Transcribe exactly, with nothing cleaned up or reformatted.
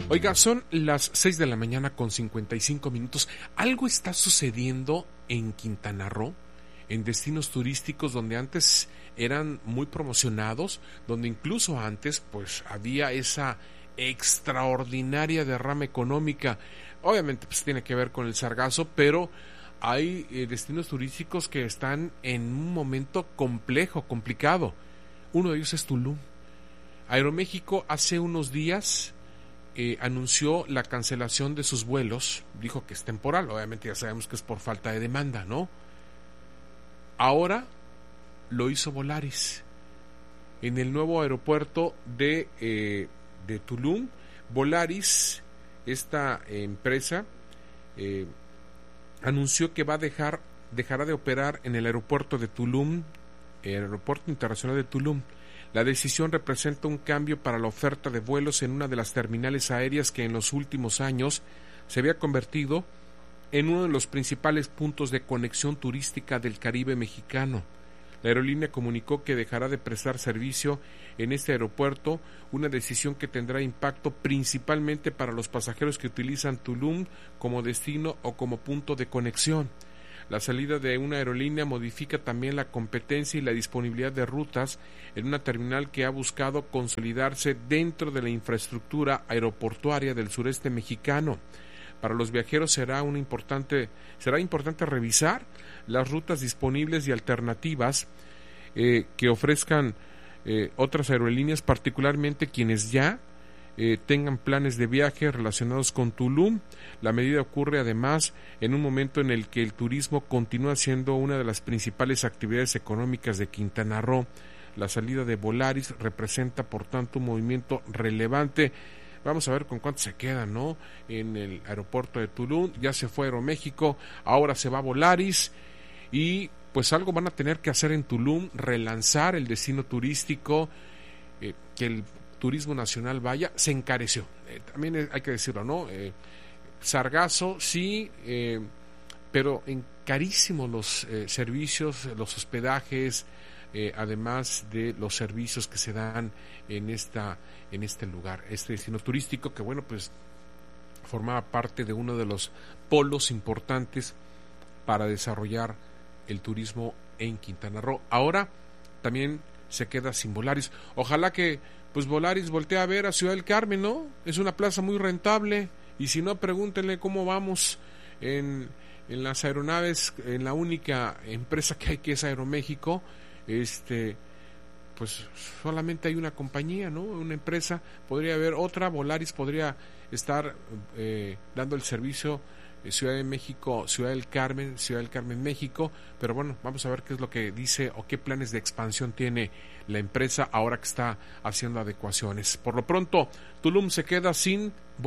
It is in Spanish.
Oiga, son las seis de la mañana con cincuenta y cinco minutos. Algo está sucediendo en Quintana Roo, en destinos turísticos donde antes eran muy promocionados, donde incluso antes pues había esa extraordinaria derrama económica. Obviamente pues tiene que ver con el sargazo, pero hay eh, destinos turísticos que están en un momento complejo, complicado. Uno de ellos es Tulum. Aeroméxico hace unos días eh, anunció la cancelación de sus vuelos, dijo que es temporal, obviamente ya sabemos que es por falta de demanda, ¿no? Ahora lo hizo Volaris en el nuevo aeropuerto de, eh, de Tulum. Volaris, esta eh, empresa, eh, anunció que va a dejar dejará de operar en el aeropuerto de Tulum, el aeropuerto internacional de Tulum. La decisión representa un cambio para la oferta de vuelos en una de las terminales aéreas que en los últimos años se había convertido en uno de los principales puntos de conexión turística del Caribe mexicano. La aerolínea comunicó que dejará de prestar servicio en este aeropuerto, una decisión que tendrá impacto principalmente para los pasajeros que utilizan Tulum como destino o como punto de conexión. La salida de una aerolínea modifica también la competencia y la disponibilidad de rutas en una terminal que ha buscado consolidarse dentro de la infraestructura aeroportuaria del sureste mexicano. Para los viajeros será una importante será importante revisar las rutas disponibles y alternativas eh, que ofrezcan eh, otras aerolíneas, particularmente quienes ya eh, tengan planes de viaje relacionados con Tulum. La medida ocurre además en un momento en el que el turismo continúa siendo una de las principales actividades económicas de Quintana Roo. La salida de Volaris representa, por tanto, un movimiento relevante. Vamos a ver con cuánto se queda, ¿no? En el aeropuerto de Tulum. Ya se fue Aeroméxico, ahora se va Volaris y pues algo van a tener que hacer en Tulum, relanzar el destino turístico, eh, que el turismo nacional vaya. Se encareció, eh, también hay que decirlo, ¿no? Eh, sargazo, sí, eh, pero en carísimos los eh, servicios, los hospedajes, eh, además de los servicios que se dan en esta en este lugar, este destino turístico que, bueno, pues formaba parte de uno de los polos importantes para desarrollar el turismo en Quintana Roo. Ahora también se queda sin Volaris. Ojalá que pues Volaris voltee a ver a Ciudad del Carmen, ¿no? Es una plaza muy rentable, y si no, pregúntenle cómo vamos en, en las aeronaves, en la única empresa que hay, que es Aeroméxico. Este pues solamente hay una compañía, ¿no? Una empresa, podría haber otra. Volaris podría estar eh, dando el servicio eh, Ciudad de México, Ciudad del Carmen, Ciudad del Carmen, México, pero bueno, vamos a ver qué es lo que dice o qué planes de expansión tiene la empresa ahora que está haciendo adecuaciones. Por lo pronto, Tulum se queda sin